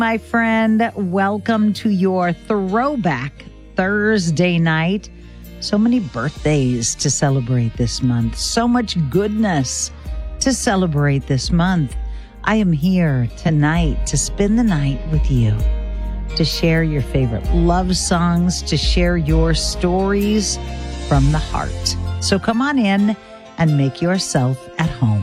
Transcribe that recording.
My friend, welcome to your Throwback Thursday night. So many birthdays to celebrate this month. So much goodness to celebrate this month. I am here tonight to spend the night with you, to share your favorite love songs, to share your stories from the heart. So come on in and make yourself at home.